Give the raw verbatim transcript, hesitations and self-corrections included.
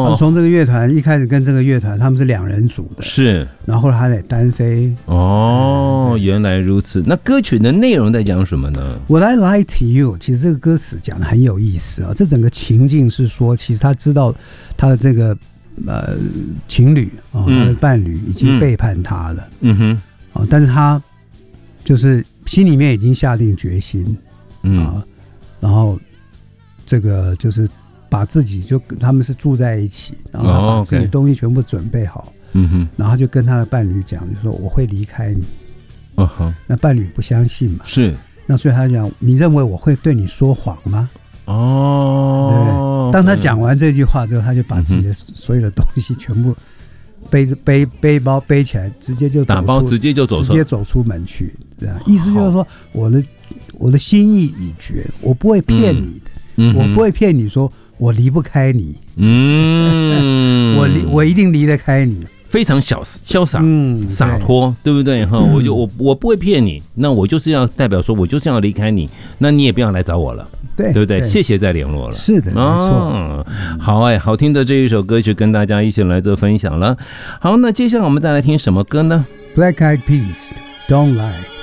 后从这个乐团一开始跟这个乐团他们是两人组的， 是， 然后后来他得单飞。 哦，原来如此。那歌曲的内容在讲什么呢？ What I Lie to You， 其实这个歌词讲的很有意思啊。这整个情境是说，其实他知道他的这个呃情侣啊、哦嗯，他的伴侣已经背叛他了， 嗯哼， 啊，但是他就是心里面已经下定决心，嗯啊，然后这个就是把自己就他们是住在一起，然后他把自己的东西全部准备好，嗯哼，然后他就跟他的伴侣讲，就说我会离开你， 嗯哼， 那伴侣不相信嘛， 是， 那所以他讲，你认为我会对你说谎吗？ 哦， 对不对？当他讲完这句话之后，他就把自己的所有的东西全部背着背背包背起来，直接就走出打包，直接就走出， 直接走出门去。这样意思就是说，我的我的心意已决，我不会骗你的，嗯、我不会骗你说我离不开你，嗯，我离我一定离得开你。 非常潇潇洒、嗯、洒脱，对不对？哈、嗯，我就我我不会骗你，那我就是要代表说，我就是要离开你，那你也不要来找我了， 对对不对？谢谢再联络了， 是的，没错、 哦。好哎，好听的这一首歌曲跟大家一起来做分享了。好，那接下来我们再来听什么歌呢？ Black Eyed Peas， Don't Lie。